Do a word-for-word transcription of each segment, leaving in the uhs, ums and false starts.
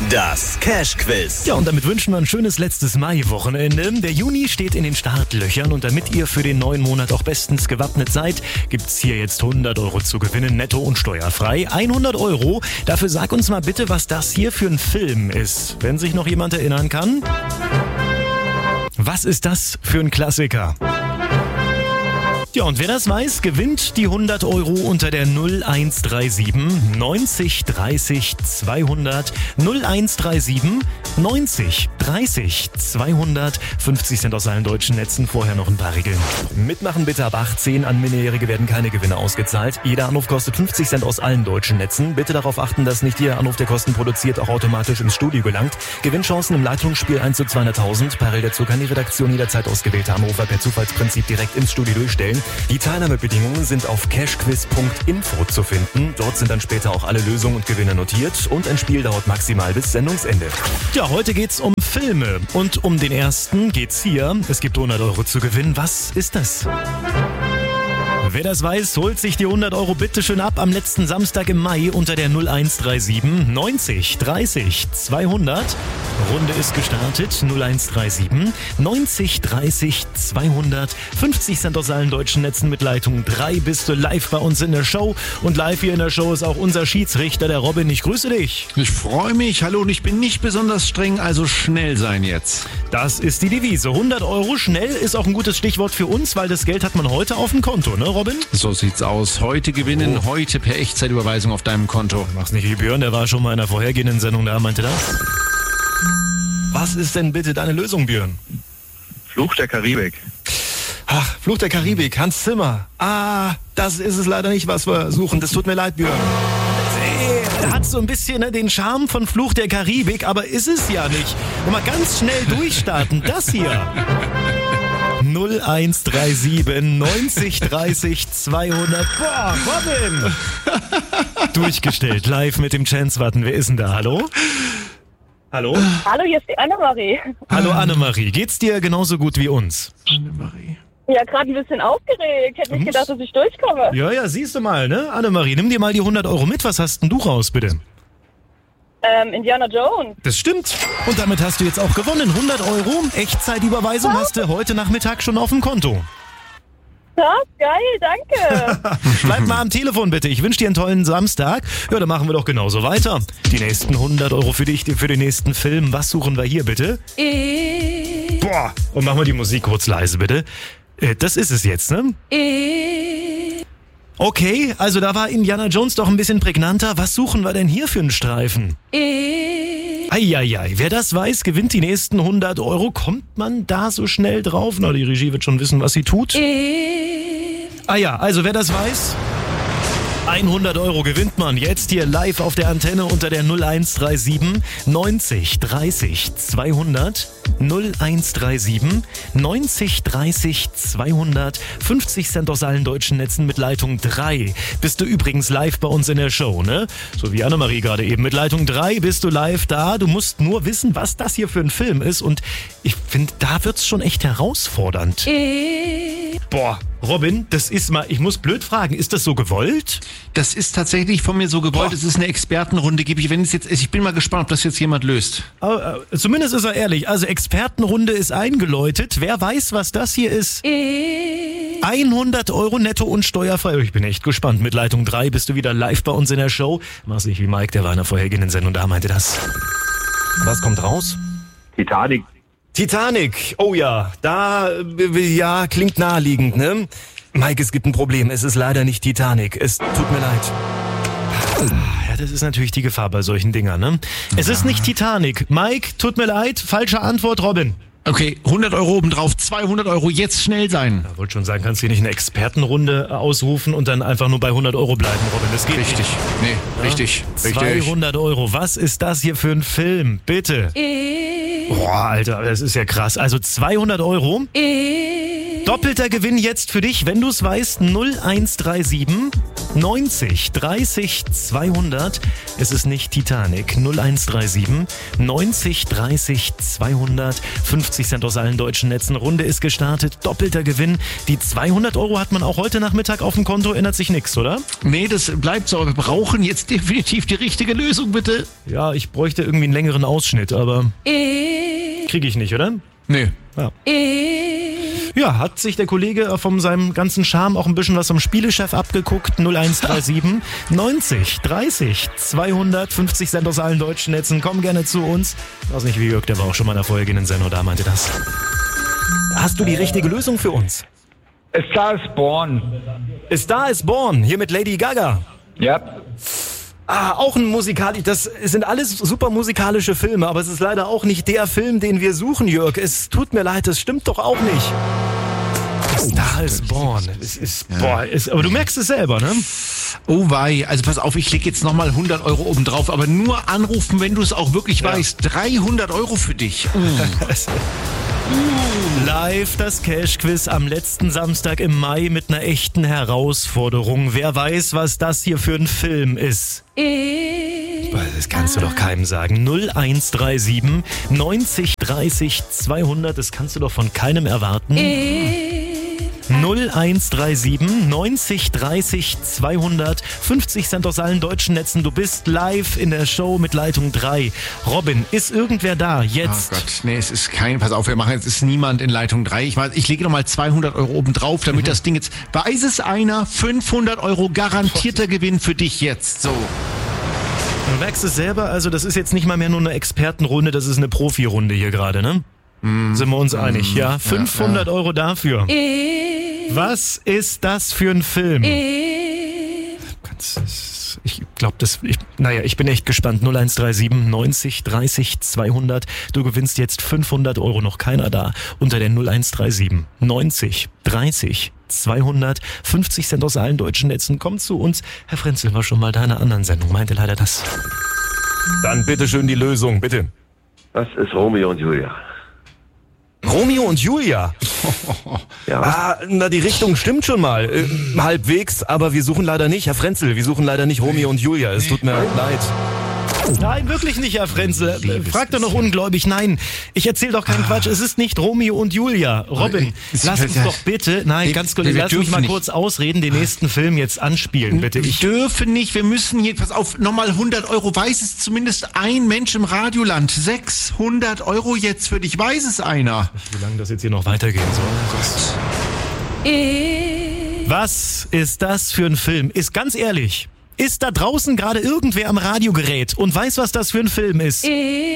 Das Cash-Quiz. Ja, und damit wünschen wir ein schönes letztes Mai-Wochenende. Der Juni steht in den Startlöchern und damit ihr für den neuen Monat auch bestens gewappnet seid, gibt's hier jetzt hundert Euro zu gewinnen, netto und steuerfrei. hundert Euro. Dafür sag uns mal bitte, was das hier für ein Film ist. Wenn sich noch jemand erinnern kann. Was ist das für ein Klassiker? Ja, und wer das weiß, gewinnt die hundert Euro unter der null eins drei sieben neunzig dreißig zweihundert. null eins drei sieben neunzig dreißig zweihundert. fünfzig Cent aus allen deutschen Netzen. Vorher noch ein paar Regeln. Mitmachen bitte ab achtzehn. An Minderjährige werden keine Gewinne ausgezahlt. Jeder Anruf kostet fünfzig Cent aus allen deutschen Netzen. Bitte darauf achten, dass nicht jeder Anruf, der Kosten produziert, auch automatisch ins Studio gelangt. Gewinnchancen im Leitungsspiel eins zu zweihunderttausend. Parallel dazu kann die Redaktion jederzeit ausgewählte Anrufer per Zufallsprinzip direkt ins Studio durchstellen. Die Teilnahmebedingungen sind auf cashquiz punkt info zu finden. Dort sind dann später auch alle Lösungen und Gewinne notiert und ein Spiel dauert maximal bis Sendungsende. Ja, heute geht's um Filme und um den ersten geht's hier. Es gibt hundert Euro zu gewinnen. Was ist das? Wer das weiß, holt sich die hundert Euro bitte schön ab am letzten Samstag im Mai unter der null eins drei sieben neunzig dreißig zweihundert. Runde ist gestartet. null eins drei sieben neunzig dreißig zweihundert. fünfzig Cent aus allen deutschen Netzen mit Leitung drei. Bist du live bei uns in der Show. Und live hier in der Show ist auch unser Schiedsrichter, der Robin. Ich grüße dich. Ich freue mich. Hallo, und ich bin nicht besonders streng, also schnell sein jetzt. Das ist die Devise. hundert Euro schnell ist auch ein gutes Stichwort für uns, weil das Geld hat man heute auf dem Konto, ne Robin? So sieht's aus. Heute gewinnen, oh. heute per Echtzeitüberweisung auf deinem Konto. Mach's nicht wie Björn, der war schon mal in einer vorhergehenden Sendung da, meinte das. Was ist denn bitte deine Lösung, Björn? Fluch der Karibik. Ach, Fluch der Karibik, Hans Zimmer. Ah, das ist es leider nicht, was wir suchen. Das tut mir leid, Björn. Er hat so ein bisschen ne, den Charme von Fluch der Karibik, aber ist es ja nicht. Und mal ganz schnell durchstarten. Das hier. null eins drei sieben neunzig dreißig zweihundert. Boah, Robin! Durchgestellt, live mit dem Chance-Button. Wer ist denn da? Hallo? Hallo? Hallo, hier ist die Annemarie. Hallo Annemarie, geht's dir genauso gut wie uns? Annemarie. Ja, gerade ein bisschen aufgeregt. Hätte nicht gedacht, dass ich durchkomme. Ja, ja, siehst du mal, ne? Annemarie, nimm dir mal die hundert Euro mit. Was hast denn du raus, bitte? Ähm, Indiana Jones. Das stimmt. Und damit hast du jetzt auch gewonnen. hundert Euro. Echtzeitüberweisung hast du heute Nachmittag schon auf dem Konto. Ja, geil, danke. Bleib mal am Telefon bitte. Ich wünsche dir einen tollen Samstag. Ja, dann machen wir doch genauso weiter. Die nächsten hundert Euro für dich, für den nächsten Film. Was suchen wir hier bitte? E- Boah. Und machen wir die Musik kurz leise bitte. Äh, das ist es jetzt, ne? E- Okay, also da war Indiana Jones doch ein bisschen prägnanter. Was suchen wir denn hier für einen Streifen? E- Eieiei, wer das weiß, gewinnt die nächsten hundert Euro. Kommt man da so schnell drauf? Na, die Regie wird schon wissen, was sie tut. E- Ah ja, also wer das weiß, hundert Euro gewinnt man jetzt hier live auf der Antenne unter der null eins drei sieben neunzig dreißig zweihundert. null eins drei sieben neunzig dreißig zweihundert. fünfzig Cent aus allen deutschen Netzen mit Leitung drei. Bist du übrigens live bei uns in der Show, ne? So wie Annemarie gerade eben. Mit Leitung drei bist du live da. Du musst nur wissen, was das hier für ein Film ist. Und ich finde, da wird's schon echt herausfordernd. E- Boah, Robin, das ist mal, ich muss blöd fragen, ist das so gewollt? Das ist tatsächlich von mir so gewollt. Boah. Es ist eine Expertenrunde, gebe ich. Wenn es jetzt, ich bin mal gespannt, ob das jetzt jemand löst. Aber, äh, zumindest ist er ehrlich. Also Expertenrunde ist eingeläutet. Wer weiß, was das hier ist? E- hundert Euro netto und steuerfrei. Ich bin echt gespannt. Mit Leitung drei bist du wieder live bei uns in der Show. Mach's nicht wie Mike, der war in der vorhergehenden Sendung, da meinte das. Was kommt raus? Titanic. Titanic. Oh ja, da, äh, ja, klingt naheliegend, ne? Mike, es gibt ein Problem. Es ist leider nicht Titanic. Es tut mir leid. Ja, das ist natürlich die Gefahr bei solchen Dingern, ne? Es ist nicht Titanic. Mike, tut mir leid. Falsche Antwort, Robin. Okay, hundert Euro obendrauf, zweihundert Euro, jetzt schnell sein. Ich wollte schon sagen, kannst du hier nicht eine Expertenrunde ausrufen und dann einfach nur bei hundert Euro bleiben, Robin. Das geht Richtig, nee, nicht. richtig, richtig. zweihundert Euro. Was ist das hier für ein Film? Bitte. E- Boah, Alter, das ist ja krass. Also zweihundert Euro. E- Doppelter Gewinn jetzt für dich, wenn du es weißt. null eins drei sieben neunzig dreißig zweihundert. Es ist nicht Titanic. null eins drei sieben neunzig dreißig zweihundert. fünfzig Cent aus allen deutschen Netzen. Runde ist gestartet. Doppelter Gewinn. Die zweihundert Euro hat man auch heute Nachmittag auf dem Konto. Ändert sich nichts, oder? Nee, das bleibt so. Aber wir brauchen jetzt definitiv die richtige Lösung, bitte. Ja, ich bräuchte irgendwie einen längeren Ausschnitt, aber kriege ich nicht, oder? Nee. Ja. Ja, hat sich der Kollege von seinem ganzen Charme auch ein bisschen was vom Spielechef abgeguckt. null eins drei sieben neunzig dreißig zweihundert. fünfzig Cent aus allen deutschen Netzen. Komm gerne zu uns. Ich weiß nicht, wie Jörg, der war auch schon mal in der vorhergehenden Sendung, da meinte das. Hast du die richtige Lösung für uns? A Star is Born. A Star is Born, hier mit Lady Gaga. Ja. Ah, auch ein musikalisch, das sind alles super musikalische Filme, aber es ist leider auch nicht der Film, den wir suchen, Jörg. Es tut mir leid, das stimmt doch auch nicht. A Star is Born. Es ist, ja. boah, ist, aber du merkst es selber, ne? Oh wei, also pass auf, ich leg jetzt nochmal hundert Euro oben drauf, aber nur anrufen, wenn du es auch wirklich ja. weißt. dreihundert Euro für dich. Mm. Live das Cash-Quiz am letzten Samstag im Mai mit einer echten Herausforderung. Wer weiß, was das hier für ein Film ist? Das kannst du doch keinem sagen. null eins drei sieben neunzig dreißig zweihundert, das kannst du doch von keinem erwarten. null eins drei sieben neunzig dreißig zweihundert. fünfzig Cent aus allen deutschen Netzen. Du bist live in der Show mit Leitung drei. Robin, ist irgendwer da jetzt? Oh Gott, nee, es ist kein, pass auf, wir machen jetzt, ist niemand in Leitung drei. Ich, ich lege nochmal zweihundert Euro oben drauf, damit mhm. das Ding jetzt, weiß es einer, fünfhundert Euro garantierter Gewinn für dich jetzt, so. Du merkst es selber, also das ist jetzt nicht mal mehr nur eine Expertenrunde, das ist eine Profirunde hier gerade, ne? Mm. Sind wir uns mm. einig, ja? fünfhundert ja, ja. Euro dafür. Was ist das für ein Film? Ich glaube, das. Ich, naja, ich bin echt gespannt. null eins drei sieben neunzig dreißig zweihundert. Du gewinnst jetzt fünfhundert Euro. Noch keiner da. Unter der null eins drei sieben neunzig dreißig zweihundert. fünfzig Cent aus allen deutschen Netzen. Komm zu uns. Herr Frenzel war schon mal da in einer anderen Sendung. Meinte leider das. Dann bitteschön die Lösung, bitte. Das ist Romeo und Julia. Romeo und Julia? Ja. Ah, na, die Richtung stimmt schon mal. Äh, halbwegs, aber wir suchen leider nicht, Herr Frenzel, wir suchen leider nicht Romeo und Julia. Es tut mir leid. Nein, wirklich nicht, Herr Frenzel. Frag doch noch ungläubig. Nein, ich erzähle doch keinen Quatsch. Es ist nicht Romeo und Julia. Robin, lass uns doch bitte, nein, ganz kurz, lass mich mal kurz ausreden, den nächsten Film jetzt anspielen, bitte. Ich dürfen nicht, wir müssen hier, pass auf, nochmal hundert Euro. Weiß es zumindest ein Mensch im Radioland. sechshundert Euro jetzt für dich, weiß es einer. Wie lange das jetzt hier noch weitergehen soll. Was ist das für ein Film? Ist ganz ehrlich... Ist da draußen gerade irgendwer am Radiogerät und weiß, was das für ein Film ist?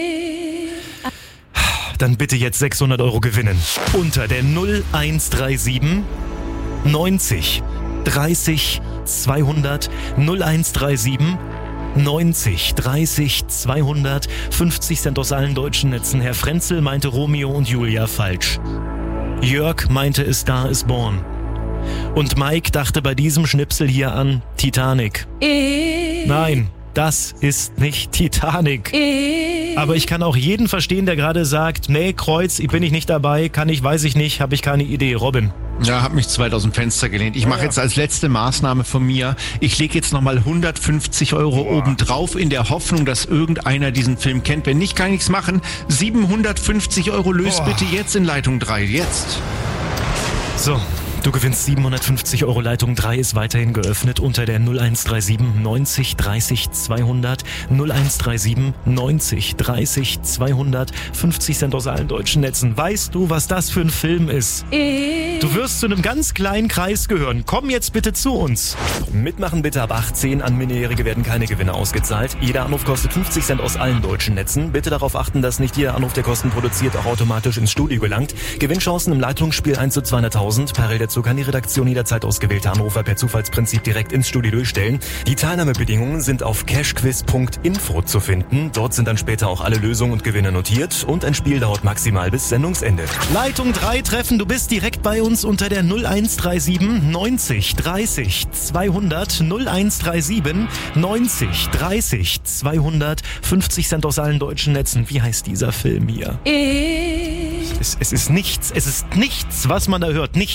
Dann bitte jetzt sechshundert Euro gewinnen. Unter der null eins drei sieben neunzig dreißig zweihundert. null eins drei sieben neunzig dreißig zweihundert. fünfzig Cent aus allen deutschen Netzen. Herr Frenzel meinte Romeo und Julia falsch. Jörg meinte A Star is Born. Und Mike dachte bei diesem Schnipsel hier an Titanic. Nein, das ist nicht Titanic. Aber ich kann auch jeden verstehen, der gerade sagt, nee, Kreuz, ich bin ich nicht dabei, kann ich, weiß ich nicht, habe ich keine Idee. Robin. Ja, hab mich zu weit aus dem Fenster gelehnt. Ich mache ja. jetzt als letzte Maßnahme von mir, ich lege jetzt nochmal hundertfünfzig Euro Boah. oben drauf, in der Hoffnung, dass irgendeiner diesen Film kennt. Wenn nicht, kann ich nichts machen. siebenhundertfünfzig Euro löst Boah. bitte jetzt in Leitung drei. Jetzt. So. Du gewinnst siebenhundertfünfzig Euro. Leitung drei ist weiterhin geöffnet unter der null eins drei sieben neunzig dreißig zweihundert. null eins drei sieben neunzig dreißig zweihundert. fünfzig Cent aus allen deutschen Netzen. Weißt du, was das für ein Film ist? Du wirst zu einem ganz kleinen Kreis gehören. Komm jetzt bitte zu uns. Mitmachen bitte ab achtzehn. An Minderjährige werden keine Gewinne ausgezahlt. Jeder Anruf kostet fünfzig Cent aus allen deutschen Netzen. Bitte darauf achten, dass nicht jeder Anruf, der Kosten produziert, auch automatisch ins Studio gelangt. Gewinnchancen im Leitungsspiel eins zu zweihunderttausend. Parallel dazu kann die Redaktion jederzeit ausgewählte Anrufer per Zufallsprinzip direkt ins Studio durchstellen. Die Teilnahmebedingungen sind auf cashquiz punkt info zu finden. Dort sind dann später auch alle Lösungen und Gewinne notiert und ein Spiel dauert maximal bis Sendungsende. Leitung drei treffen, du bist direkt bei uns unter der null eins drei sieben neunzig dreißig zweihundert. null eins drei sieben neunzig dreißig zweihundert. fünfzig Cent aus allen deutschen Netzen. Wie heißt dieser Film hier? Es, es ist nichts, es ist nichts, was man da hört. Nichts.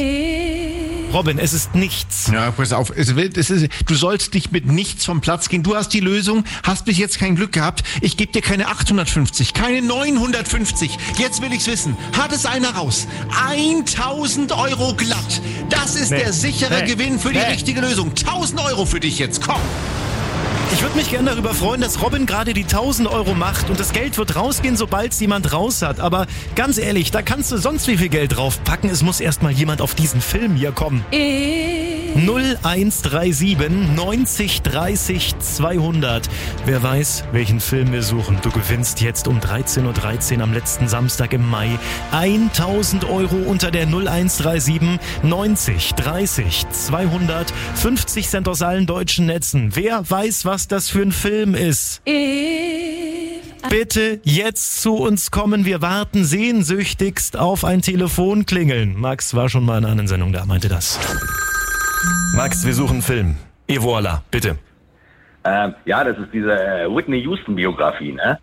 Robin, es ist nichts. Ja, pass auf. Es wird, es ist, du sollst nicht mit nichts vom Platz gehen. Du hast die Lösung, hast bis jetzt kein Glück gehabt. Ich gebe dir keine achthundertfünfzig, keine neunhundertfünfzig. Jetzt will ich's wissen. Hat es einer raus? tausend Euro glatt. Das ist Nee. der sichere Nee. Gewinn für die Nee. richtige Lösung. tausend Euro für dich jetzt. Komm. Ich würde mich gerne darüber freuen, dass Robin gerade die tausend Euro macht und das Geld wird rausgehen, sobald es jemand raus hat. Aber ganz ehrlich, da kannst du sonst wie viel Geld draufpacken. Es muss erstmal jemand auf diesen Film hier kommen. null eins drei sieben neunzig dreißig zweihundert. Wer weiß, welchen Film wir suchen. Du gewinnst jetzt um dreizehn Uhr dreizehn am letzten Samstag im Mai tausend Euro unter der null eins drei sieben neunzig dreißig zweihundert. fünfzig Cent aus allen deutschen Netzen. Wer weiß, was das für ein Film ist? Bitte jetzt zu uns kommen. Wir warten sehnsüchtigst auf ein Telefonklingeln. Max war schon mal in einer anderen Sendung da, meinte das. Max, wir suchen einen Film. Et voilà, bitte. Ähm, ja, das ist diese äh, Whitney Houston-Biografie, ne?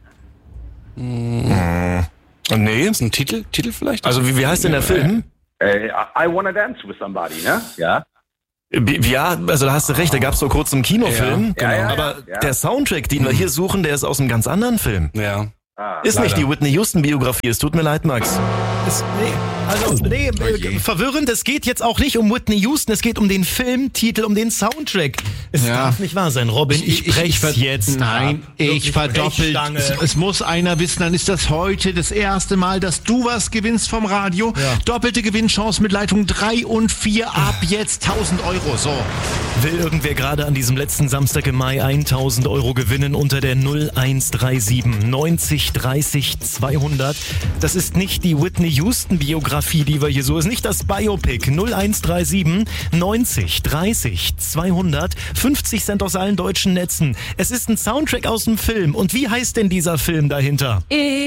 Nee, Ist ein Titel? Titel vielleicht? also wie, wie heißt denn der Film? Äh, I Wanna Dance with Somebody, ne? Ja. Ja, also da hast du recht, da gab es vor kurzem einen Kinofilm, Ja, ja, ja, aber ja. der Soundtrack, den wir hier suchen, der ist aus einem ganz anderen Film. Ja. Ah, Ist leider. nicht die Whitney Houston Biografie, es tut mir leid, Max. Ist, nee, also nee, äh, verwirrend, es geht jetzt auch nicht um Whitney Houston, es geht um den Filmtitel, um den Soundtrack. Es Ja. darf nicht wahr sein, Robin, ich, brech's ver- jetzt Nein, ab. ich Wirklich verdoppelt. Brechstange. Es, es muss einer wissen, dann ist das heute das erste Mal, dass du was gewinnst vom Radio. Ja. Doppelte Gewinnchance mit Leitung drei und vier ab jetzt tausend Euro. So. Will irgendwer gerade an diesem letzten Samstag im Mai tausend Euro gewinnen unter der null eins drei sieben neunzig dreißig zweihundert? Das ist nicht die Whitney Houston Biografie, die wir hier so, ist nicht das Biopic. null eins drei sieben neunzig dreißig zweihundert, fünfzig Cent aus allen deutschen Netzen. Es ist ein Soundtrack aus dem Film. Und wie heißt denn dieser Film dahinter?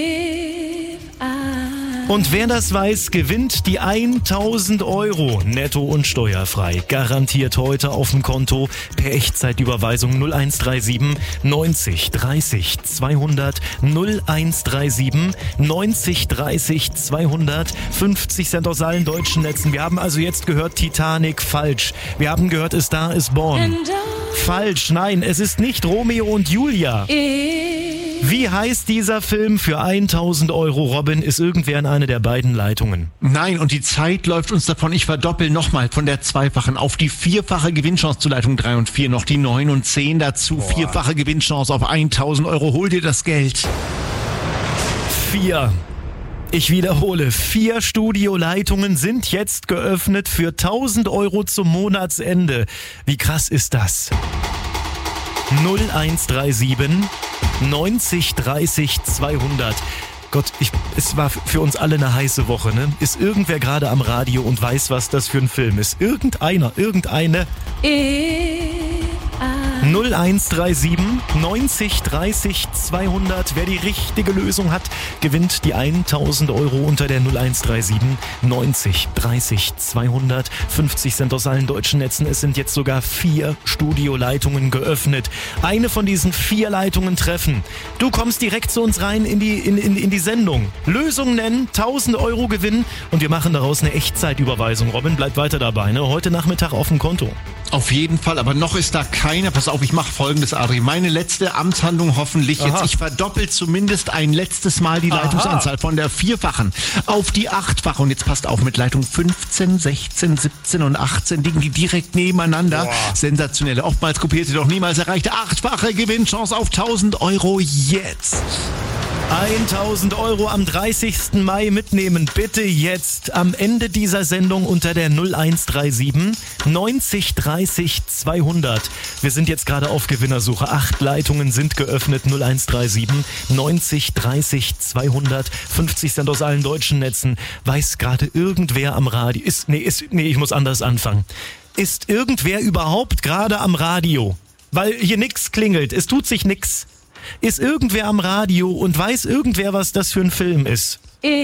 Und wer das weiß, gewinnt die tausend Euro netto und steuerfrei. Garantiert heute auf dem Konto per Echtzeitüberweisung null eins drei sieben neunzig dreißig zweihundert, null eins drei sieben neunzig dreißig zweihundert, fünfzig Cent aus allen deutschen Netzen. Wir haben also jetzt gehört Titanic, falsch. Wir haben gehört A Star is Born. Falsch, nein, es ist nicht Romeo und Julia. Wie heißt dieser Film für tausend Euro, Robin? Ist irgendwer in eine der beiden Leitungen? Nein, und die Zeit läuft uns davon. Ich verdoppel nochmal von der zweifachen auf die vierfache Gewinnchance zu Leitung drei und vier. Noch die neun und zehn dazu. Vierfache Gewinnchance auf tausend Euro. Hol dir das Geld. Vier. Ich wiederhole, vier Studioleitungen sind jetzt geöffnet für tausend Euro zum Monatsende. Wie krass ist das? null eins drei sieben neunzig dreißig zweihundert. Gott, ich, es war für uns alle eine heiße Woche, ne? Ist irgendwer gerade am Radio und weiß, was das für ein Film ist? Irgendeiner, irgendeine? null eins drei sieben neunzig dreißig zweihundert. Wer die richtige Lösung hat, gewinnt die tausend Euro unter der null eins drei sieben neunzig dreißig zweihundert. fünfzig Cent aus allen deutschen Netzen. Es sind jetzt sogar vier Studioleitungen geöffnet. Eine von diesen vier Leitungen treffen. Du kommst direkt zu uns rein in die, in, in, in die Sendung. Lösung nennen, tausend Euro gewinnen und wir machen daraus eine Echtzeitüberweisung. Robin, bleib weiter dabei, ne? Heute Nachmittag auf dem Konto. Auf jeden Fall, aber noch ist da keiner. Pass auf, ich mache folgendes, Adri. Meine letzte Amtshandlung hoffentlich Aha. jetzt. Ich verdoppel zumindest ein letztes Mal die Aha. Leitungsanzahl von der vierfachen auf die achtfache. Und jetzt passt auf, mit Leitung fünfzehn, sechzehn, siebzehn und achtzehn liegen die direkt nebeneinander. Boah. Sensationelle, oftmals kopierte, doch niemals erreichte achtfache Gewinnchance auf tausend Euro jetzt. tausend Euro am dreißigsten Mai mitnehmen. Bitte jetzt am Ende dieser Sendung unter der null eins drei sieben neunzig dreißig zweihundert. Wir sind jetzt gerade auf Gewinnersuche. Acht Leitungen sind geöffnet. null eins drei sieben neunzig dreißig zweihundert. fünfzig Cent aus allen deutschen Netzen. Weiß gerade irgendwer am Radio? Ist, nee, ist, nee, ich muss anders anfangen. Ist irgendwer überhaupt gerade am Radio? Weil hier nix klingelt. Es tut sich nix. Ist irgendwer am Radio und weiß irgendwer, was das für ein Film ist?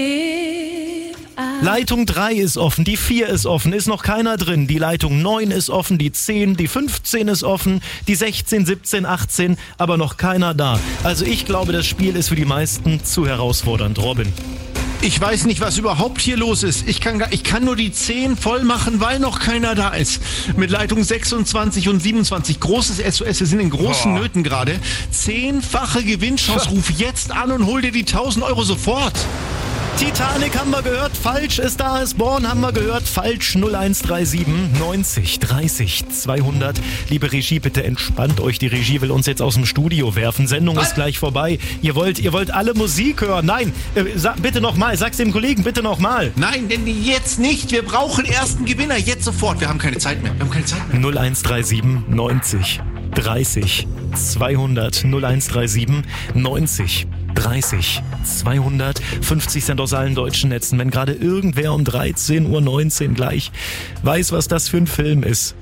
Leitung drei ist offen, die vier ist offen, ist noch keiner drin. Die Leitung neun ist offen, die zehn, die fünfzehn ist offen, die sechzehn, siebzehn, achtzehn, aber noch keiner da. Also ich glaube, das Spiel ist für die meisten zu herausfordernd. Robin. Ich weiß nicht, was überhaupt hier los ist. Ich kann, gar, ich kann nur die zehn voll machen, weil noch keiner da ist. Mit Leitung sechsundzwanzig und siebenundzwanzig. Großes S O S, wir sind in großen Boah. Nöten gerade. Zehnfache Gewinnchance. Ruf jetzt an und hol dir die tausend Euro sofort. Titanic haben wir gehört, falsch. A Star is Born haben wir gehört, falsch. null eins drei sieben neunzig dreißig zweihundert. Liebe Regie, bitte entspannt euch. Die Regie will uns jetzt aus dem Studio werfen. Sendung Was? ist gleich vorbei. Ihr wollt, ihr wollt alle Musik hören. Nein, äh, sag, bitte nochmal. Sag's dem Kollegen, bitte nochmal. Nein, denn jetzt nicht. Wir brauchen ersten Gewinner. Jetzt sofort. Wir haben keine Zeit mehr. Wir haben keine Zeit mehr. null eins drei sieben neunzig dreißig zweihundert. null eins drei sieben neunzig dreißig zweihundert. fünfzig Cent aus allen deutschen Netzen. Wenn gerade irgendwer um dreizehn Uhr neunzehn gleich weiß, was das für ein Film ist.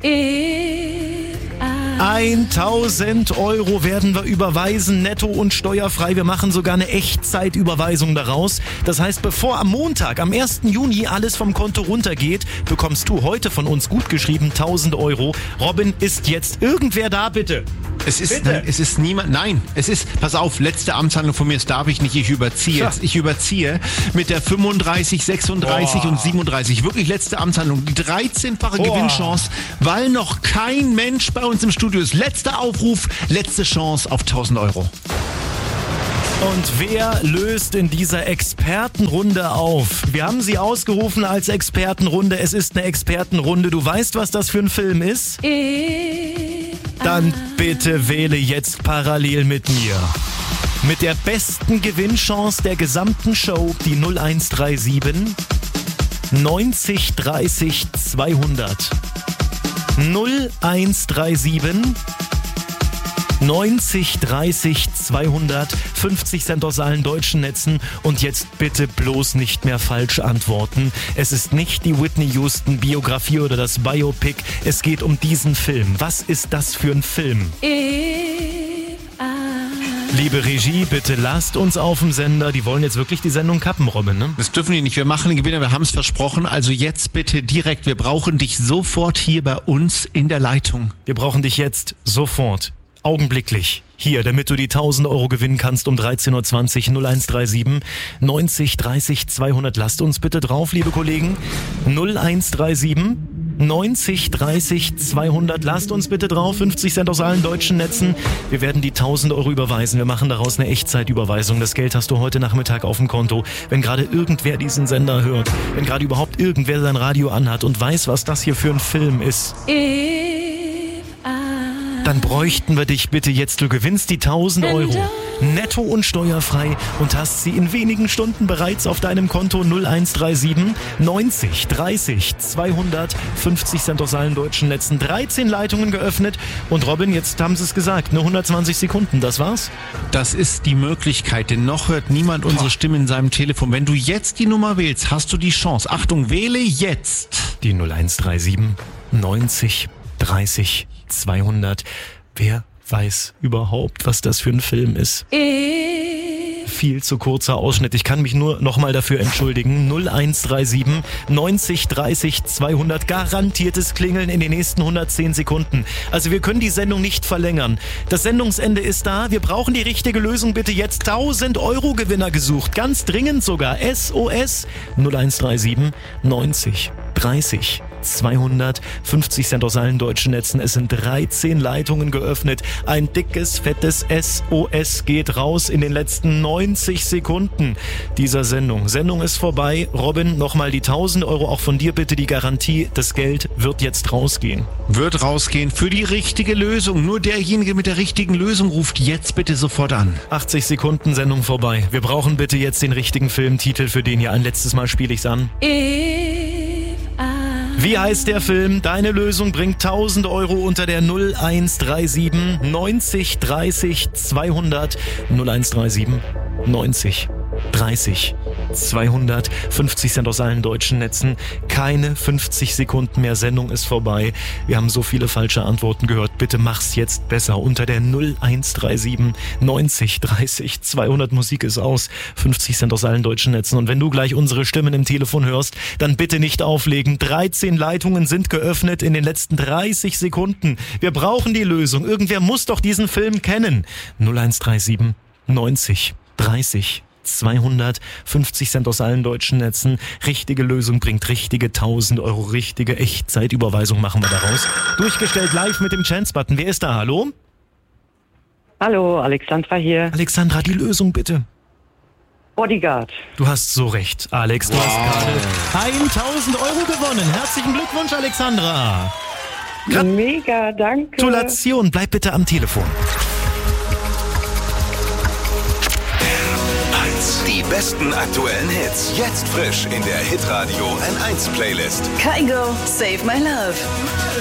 tausend Euro werden wir überweisen, netto und steuerfrei. Wir machen sogar eine Echtzeitüberweisung daraus. Das heißt, bevor am Montag, am ersten Juni, alles vom Konto runtergeht, bekommst du heute von uns gut geschrieben tausend Euro. Robin, ist jetzt irgendwer da, bitte? Es ist, nein, es ist niemand, nein, es ist, pass auf, letzte Amtshandlung von mir, das darf ich nicht, ich überziehe jetzt, ich überziehe mit der fünfunddreißig, sechsunddreißig oh. und siebenunddreißig, wirklich letzte Amtshandlung, die dreizehnfache oh. Gewinnchance, weil noch kein Mensch bei uns im Studio ist. Letzter Aufruf, letzte Chance auf tausend Euro. Und wer löst in dieser Expertenrunde auf? Wir haben sie ausgerufen als Expertenrunde. Es ist eine Expertenrunde. Du weißt, was das für ein Film ist? Dann bitte wähle jetzt parallel mit mir. Mit der besten Gewinnchance der gesamten Show, die null eins drei sieben neunzig dreißig zweihundert. null eins drei sieben neunzig dreißig zweihundert. fünfzig Cent aus allen deutschen Netzen. Und jetzt bitte bloß nicht mehr falsch antworten. Es ist nicht die Whitney Houston Biografie oder das Biopic. Es geht um diesen Film. Was ist das für ein Film? Liebe Regie, bitte lasst uns auf dem Sender. Die wollen jetzt wirklich die Sendung kappen, Robin, ne? Das dürfen die nicht. Wir machen den Gewinner, wir haben es versprochen. Also jetzt bitte direkt. Wir brauchen dich sofort hier bei uns in der Leitung. Wir brauchen dich jetzt sofort. Augenblicklich. Hier, damit du die tausend Euro gewinnen kannst um dreizehn Uhr zwanzig. null eins drei sieben neunzig dreißig zweihundert. Lasst uns bitte drauf, liebe Kollegen. null eins drei sieben neunzig dreißig zweihundert. Lasst uns bitte drauf. fünfzig Cent aus allen deutschen Netzen. Wir werden die tausend Euro überweisen. Wir machen daraus eine Echtzeitüberweisung. Das Geld hast du heute Nachmittag auf dem Konto. Wenn gerade irgendwer diesen Sender hört, wenn gerade überhaupt irgendwer sein Radio anhat und weiß, was das hier für ein Film ist, dann bräuchten wir dich bitte jetzt. Du gewinnst die tausend Euro netto und steuerfrei und hast sie in wenigen Stunden bereits auf deinem Konto. null eins drei sieben neunzig dreißig zweihundert. fünfzig Cent aus allen deutschen Netzen. dreizehn Leitungen geöffnet. Und Robin, jetzt haben sie es gesagt, nur hundertzwanzig Sekunden, das war's? Das ist die Möglichkeit, denn noch hört niemand unsere Stimme in seinem Telefon. Wenn du jetzt die Nummer wählst, hast du die Chance. Achtung, wähle jetzt. Die null eins drei sieben neunzig dreißig zweihundert. Wer weiß überhaupt, was das für ein Film ist? Viel zu kurzer Ausschnitt. Ich kann mich nur nochmal dafür entschuldigen. null eins drei sieben neunzig dreißig zweihundert. Garantiertes Klingeln in den nächsten hundertzehn Sekunden. Also wir können die Sendung nicht verlängern. Das Sendungsende ist da. Wir brauchen die richtige Lösung. Bitte jetzt tausend Euro Gewinner gesucht. Ganz dringend sogar. S O S null eins drei sieben neunzig dreißig zweihundert. fünfzig Cent aus allen deutschen Netzen. Es sind dreizehn Leitungen geöffnet. Ein dickes, fettes S O S geht raus in den letzten neunzig Sekunden dieser Sendung. Sendung ist vorbei. Robin, nochmal die tausend Euro auch von dir bitte. Die Garantie, das Geld wird jetzt rausgehen. Wird rausgehen für die richtige Lösung. Nur derjenige mit der richtigen Lösung ruft jetzt bitte sofort an. achtzig Sekunden, Sendung vorbei. Wir brauchen bitte jetzt den richtigen Filmtitel, für den hier ein letztes Mal spiele ich's an. Wie heißt der Film? Deine Lösung bringt tausend Euro unter der null eins drei sieben neunzig dreißig zweihundert. null eins drei sieben neunzig dreißig zweihundert. fünfzig Cent aus allen deutschen Netzen. Keine fünfzig Sekunden mehr. Sendung ist vorbei. Wir haben so viele falsche Antworten gehört. Bitte mach's jetzt besser. Unter der null eins drei sieben neunzig dreißig zweihundert. Musik ist aus. fünfzig Cent aus allen deutschen Netzen. Und wenn du gleich unsere Stimmen im Telefon hörst, dann bitte nicht auflegen. dreizehn Leitungen sind geöffnet in den letzten dreißig Sekunden. Wir brauchen die Lösung. Irgendwer muss doch diesen Film kennen. null eins drei sieben neunzig dreißig zweihundertfünfzig Cent aus allen deutschen Netzen. Richtige Lösung bringt richtige tausend Euro. Richtige Echtzeitüberweisung machen wir daraus. Durchgestellt live mit dem Chance-Button. Wer ist da? Hallo? Hallo, Alexandra hier. Alexandra, die Lösung bitte. Bodyguard. Du hast so recht, Alex. Du wow. hast gerade tausend Euro gewonnen. Herzlichen Glückwunsch, Alexandra. Grat- Mega, danke. Gratulation. Bleib bitte am Telefon. Die besten aktuellen Hits. Jetzt frisch in der Hitradio N eins Playlist. Kygo, Save My Love.